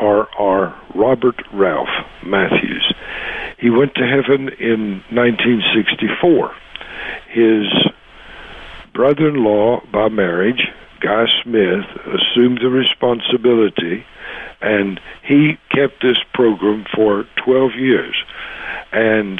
R.R. Robert Ralph Matthews. He went to heaven in 1964. His brother-in-law by marriage, Guy Smith, assumed the responsibility, and he kept this program for 12 years. And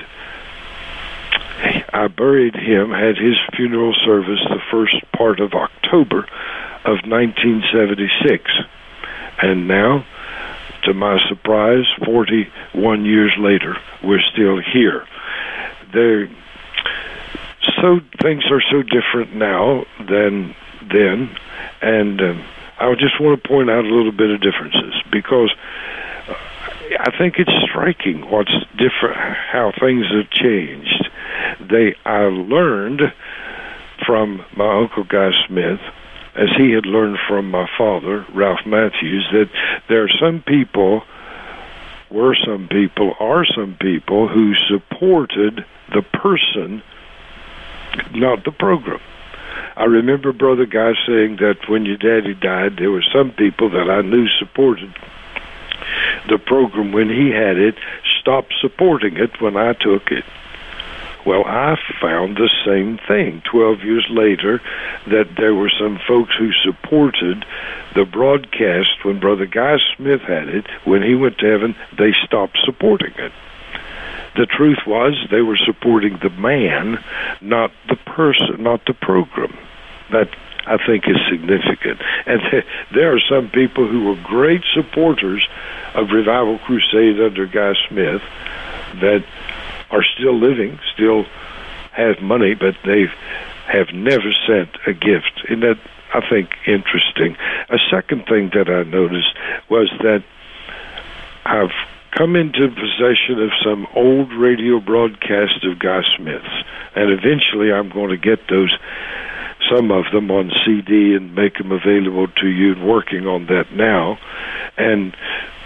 I buried him, had his funeral service the first part of October of 1976. And now, to my surprise, 41 years later, we're still here. Things are so different now than then, and I just want to point out a little bit of differences, because I think it's striking what's different, how things have changed. I learned from my Uncle Guy Smith, as he had learned from my father, Ralph Matthews, that there are some people who supported the person, not the program. I remember Brother Guy saying that when your daddy died, there were some people that I knew supported the program when he had it, stopped supporting it when I took it. Well, I found the same thing 12 years later, that there were some folks who supported the broadcast when Brother Guy Smith had it. When he went to heaven, they stopped supporting it. The truth was, they were supporting the man, not the person, not the program. That, I think, is significant. And there are some people who were great supporters of Revival Crusade under Guy Smith that are still living, still have money, but they have never sent a gift. And that, I think, interesting. A second thing that I noticed was that I've come into possession of some old radio broadcasts of Guy Smith's, and eventually I'm going to get some of them on CD and make them available to you, and working on that now. And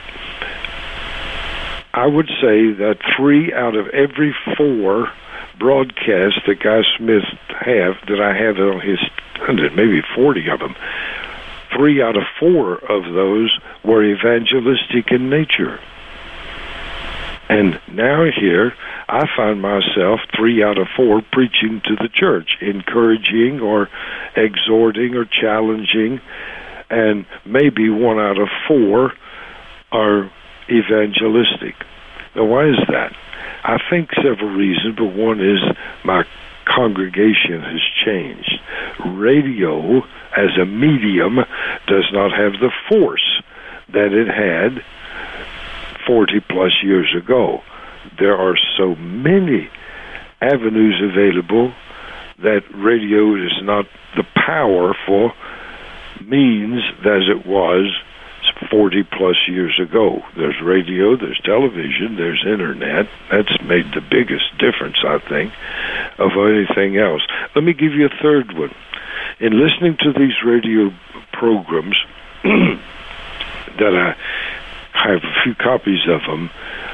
I would say that 3 out of every 4 broadcasts that Guy Smith that I have on his 100, maybe 40 of them, 3 out of 4 of those were evangelistic in nature. And now here, I find myself 3 out of 4 preaching to the church, encouraging or exhorting or challenging, and maybe 1 out of 4 are evangelistic. Now, why is that? I think several reasons, but one is my congregation has changed. Radio, as a medium, does not have the force that it had 40-plus years ago. There are so many avenues available that radio is not the powerful means as it was 40-plus years ago. There's radio, there's television, there's internet. That's made the biggest difference, I think, of anything else. Let me give you a third one. In listening to these radio programs, that I have a few copies of them,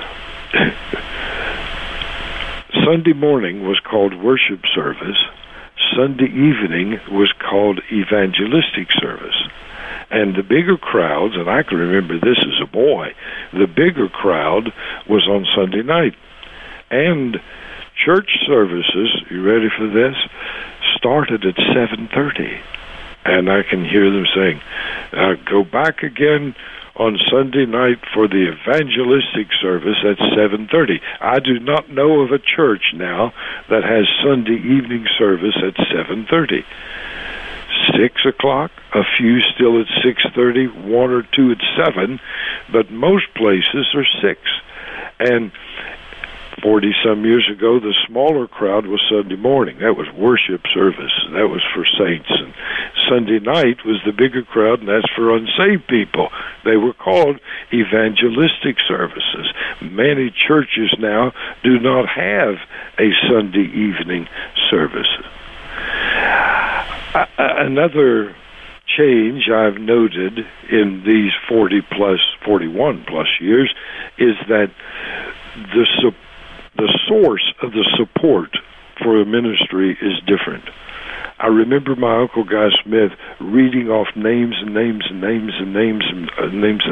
Sunday morning was called worship service. Sunday evening was called evangelistic service. And the bigger crowds, and I can remember this as a boy, the bigger crowd was on Sunday night. And church services, you ready for this, started at 7:30. And I can hear them saying, go back again on Sunday night for the evangelistic service at 7:30. I do not know of a church now that has Sunday evening service at 7:30. 6 o'clock, a few still at 6:30, 1 or 2 at 7, but most places are 6. And 40-some years ago, the smaller crowd was Sunday morning. That was worship service. That was for saints. And Sunday night was the bigger crowd, and that's for unsaved people. They were called evangelistic services. Many churches now do not have a Sunday evening service. Another change I've noted in these 41-plus years is that the source of the support for a ministry is different. I remember my Uncle Guy Smith reading off names and names and names and names and names